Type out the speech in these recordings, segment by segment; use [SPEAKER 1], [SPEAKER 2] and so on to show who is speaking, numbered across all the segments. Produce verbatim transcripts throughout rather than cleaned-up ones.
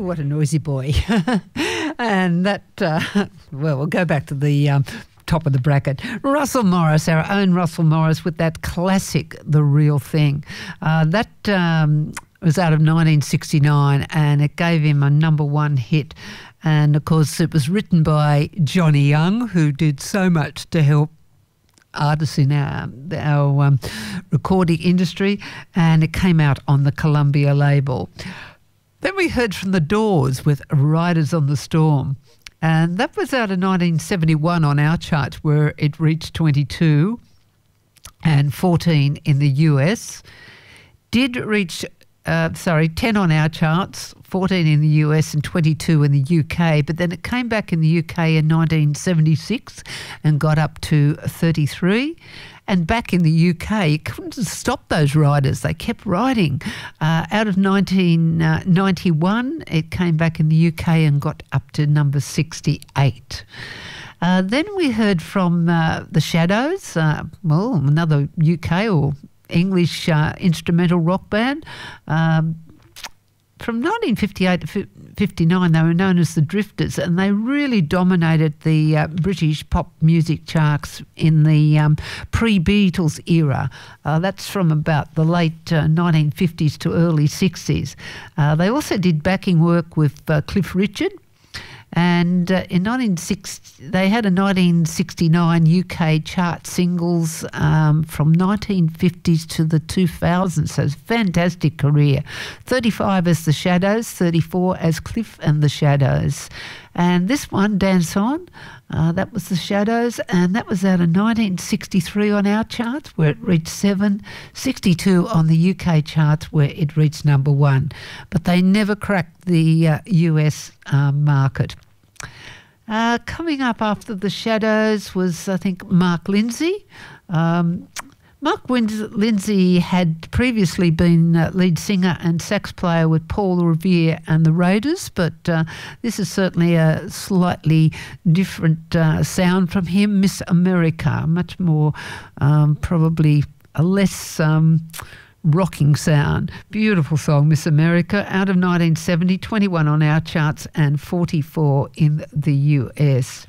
[SPEAKER 1] what a noisy boy. And that, uh, well, we'll go back to the um, top of the bracket. Russell Morris, our own Russell Morris, with that classic, The Real Thing. Uh, that um, was out of nineteen sixty-nine, and it gave him a number one hit. And, of course, it was written by Johnny Young, who did so much to help artists in our, our um, recording industry, and it came out on the Columbia label. Then we heard from The Doors with Riders on the Storm, and that was out of nineteen seventy-one on our charts, where it reached twenty-two and fourteen in the U S. Did reach, uh, sorry, ten on our charts, fourteen in the U S and twenty-two in the U K, but then it came back in the U K in nineteen seventy-six and got up to thirty-three. And back in the U K, you couldn't stop those riders. They kept riding. Uh, out of nineteen ninety-one, it came back in the U K and got up to number sixty-eight. Uh, then we heard from uh, The Shadows, uh, well, another U K or English uh, instrumental rock band. Um, From nineteen fifty-eight to fifty-nine, they were known as the Drifters, and they really dominated the uh, British pop music charts in the um, pre-Beatles era. Uh, that's from about the late uh, nineteen fifties to early sixties. Uh, they also did backing work with uh, Cliff Richard. And uh, in nineteen sixty, they had a nineteen sixty-nine U K chart singles um, from nineteen fifties to the two thousands. So it's a fantastic career. thirty-five as The Shadows, thirty-four as Cliff and The Shadows. And this one, Dance On, uh, that was The Shadows, and that was out of nineteen sixty-three on our charts, where it reached seven, sixty-two on the U K charts, where it reached number one. But they never cracked the uh, U S uh, market. Uh, coming up after The Shadows was, I think, Mark Lindsay. Um, Mark Lindsay had previously been uh, lead singer and sax player with Paul Revere and the Raiders, but uh, this is certainly a slightly different uh, sound from him. Miss America, much more um, probably a less um, rocking sound. Beautiful song, Miss America, out of nineteen seventy, twenty-one on our charts and forty-four in the U S.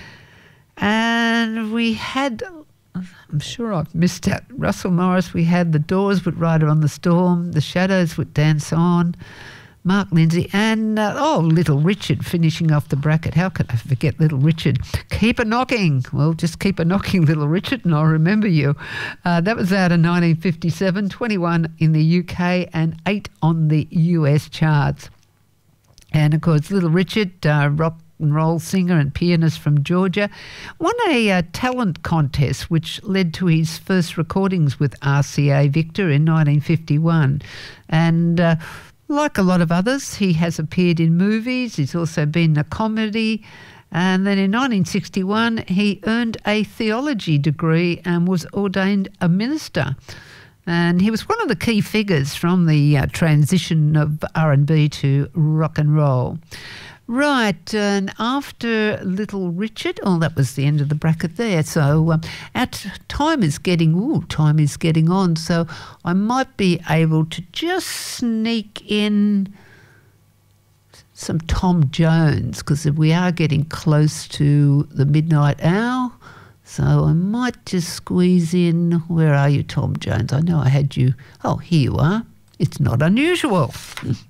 [SPEAKER 1] And we had, I'm sure I've missed out, Russell Morris. We had The Doors with Rider on the Storm, The Shadows with Dance On, Mark Lindsay, and, uh, oh, Little Richard finishing off the bracket. How could I forget Little Richard? Keep a knocking. Well, just keep a knocking, Little Richard, and I'll remember you. Uh, that was out of nineteen fifty-seven, twenty-one in the U K and eight on the U S charts. And, of course, Little Richard, uh, rock and roll singer and pianist from Georgia, won a uh, talent contest which led to his first recordings with R C A Victor in nineteen fifty-one. And uh, like a lot of others, he has appeared in movies. He's also been in a comedy. And then in nineteen sixty-one, he earned a theology degree and was ordained a minister. And he was one of the key figures from the uh, transition of R and B to rock and roll. Right, and after Little Richard, oh, that was the end of the bracket there. So um, our time is getting, ooh, time is getting on. So I might be able to just sneak in some Tom Jones, because we are getting close to the midnight hour. So I might just squeeze in, where are you, Tom Jones? I know I had you, oh, here you are. It's Not Unusual.